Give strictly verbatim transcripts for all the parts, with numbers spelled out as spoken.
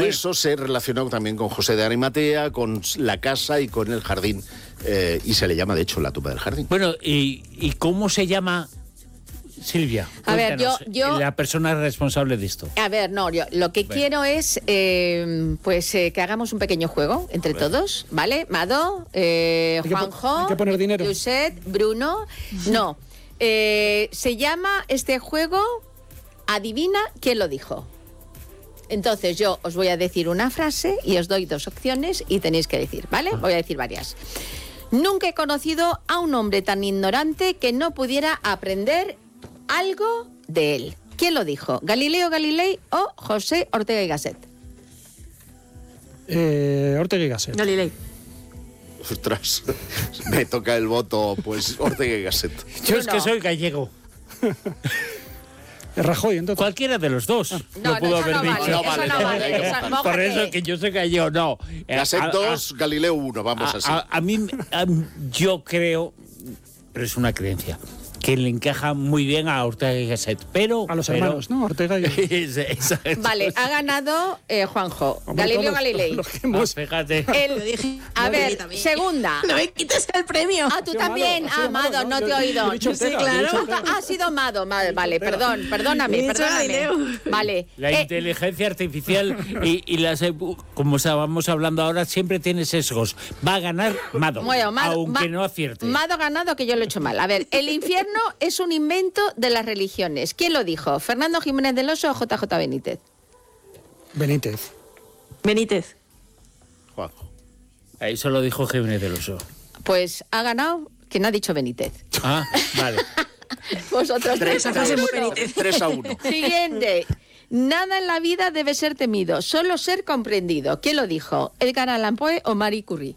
eso se relacionó también con José de Arimatea, con la casa y con el jardín. Eh, y se le llama, de hecho, la tumba del jardín. Bueno, ¿y, y cómo se llama, Silvia? A ver, yo, yo... La persona responsable de esto. A ver, no, yo lo que bueno. quiero es eh, pues eh, que hagamos un pequeño juego entre todos, ¿vale? Mado, eh, hay Juanjo, hay que poner dinero. Josep, Bruno. No, eh, se llama este juego Adivina quién lo dijo. Entonces yo os voy a decir una frase y os doy dos opciones y tenéis que decir, ¿vale? Voy a decir varias. Nunca he conocido a un hombre tan ignorante que no pudiera aprender algo de él. ¿Quién lo dijo? ¿Galileo Galilei o José Ortega y Gasset? Eh, Ortega y Gasset. Galilei. Ostras, me toca el voto, pues Ortega y Gasset. Yo es que soy gallego. Rajoy, entonces. Cualquiera de los dos. No, lo no, pudo eso haber no dicho. vale, no eso vale, no no vale. vale. Eso, Por eso que yo sé gallego, no. Gasset dos, Galileo uno, vamos a, así. A, a mí, a, yo creo, pero es una creencia, que le encaja muy bien a Ortega y Gasset, pero... A los pero, hermanos, ¿no? Ortega y... Vale, ha ganado eh, Juanjo. Hombre, Galileo todos, Galilei. todos los que hemos... Ah, fíjate. El, dije, a no, ver, también. segunda. No me quites el premio. Ah, tú Yo también. Amado, ha sido Ah, Amado, Amado, no ¿no? te he Yo- oído. yo he dicho Sí, Ortega, claro. yo he dicho Ortega. Ha sido Amado, vale, vale, perdón, perdóname, He dicho perdóname. Galileo. Vale. La Eh, inteligencia artificial y, y las, eh, como estábamos hablando ahora, siempre tiene sesgos. Va a ganar Mado, Bueno, Mado- aunque Ma- no acierte. Mado ha ganado, que yo lo he hecho mal. A ver, el infierno es un invento de las religiones. ¿Quién lo dijo? ¿Fernando Jiménez del Oso o J J Benítez? Benítez. Benítez. Juanjo. Eso lo dijo Jiménez del Oso. Pues ha ganado quien ha dicho Benítez. Ah, vale. Vosotros tres. Esa frase a muy uno. Benítez. tres a uno. Siguiente. Nada en la vida debe ser temido, solo ser comprendido. ¿Quién lo dijo? ¿Edgar Allan Poe o Marie Curie?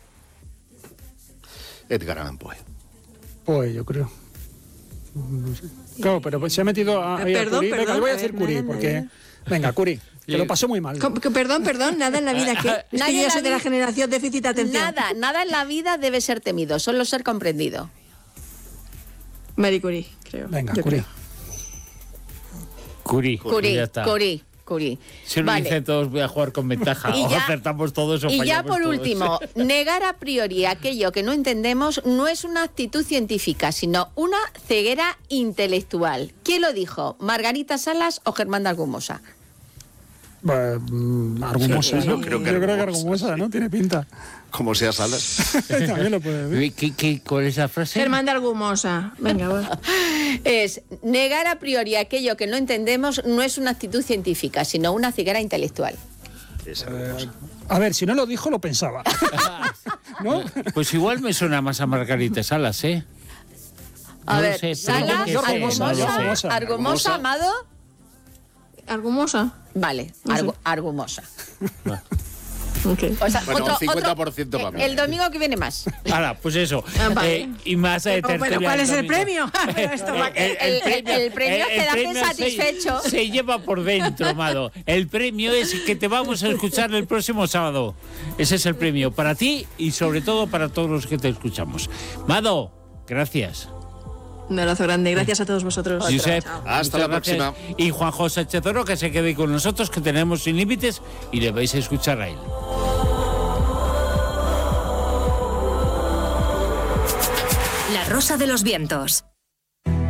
Edgar Allan Poe. Pues yo creo. No sé. Claro, pero pues se ha metido a, ahí a Perdón, Curie. Venga, perdón, le voy a a decir ver, Curie, nada, porque... nada. Venga, Curie, que Sí. lo pasó muy mal. Com- que Perdón, perdón, nada en la vida. ¿Qué? Es Nadie que en yo la soy de la vida- generación déficit de atención. Nada, nada en la vida debe ser temido, solo ser comprendido. Marie Curie, creo. Venga, Yo Curie. creo. Curie. Curie, ya está. Curie, Curie. Si lo Vale. dicen todos, voy a jugar con ventaja. Y O ya- acertamos todos o Y ya fallamos por todos. último, negar a priori aquello que no entendemos no es una actitud científica, sino una ceguera intelectual. ¿Quién lo dijo? ¿Margarita Salas o Germán de Argumosa? Pues, mm, Argumosa, Sí, ¿no? yo creo que Yo creo que Argumosa, Argumosa, ¿no? Tiene pinta. Como sea Salas. También lo puede decir. ¿Qué, qué, ¿Cuál es la frase? Germán de Argumosa. Venga, va. Es negar a priori aquello que no entendemos no es una actitud científica, sino una ceguera intelectual. Esa cosa. A ver, si no lo dijo, lo pensaba. ¿No? Pues igual me suena más a Margarita Salas, ¿eh? A No lo ver, sé, pero Salas, yo creo que sí, no lo sé. Argumosa, Argumosa. Argumosa, Amado. Argumosa. Vale, No sé. Argu- Argumosa. Ok. O sea, Bueno, otro, un cincuenta por ciento otro- para mí. El domingo que viene más. Ahora, pues eso. Ah, vale. Eh, y más de Oh, bueno, ¿cuál es el premio? Esto va a quedar- El- el- el premio es quedarte premio se- satisfecho. Se, lleva por dentro, Mado. El premio es que te vamos a escuchar el próximo sábado. Ese es el premio para ti y sobre todo para todos los que te escuchamos. Mado, gracias. Un abrazo grande. Gracias a todos vosotros. Josep, Hasta muchas la gracias. próxima. Y Juan José Chezoro, que se quede con nosotros, que tenemos Sin Límites y le vais a escuchar a él. La Rosa de los Vientos.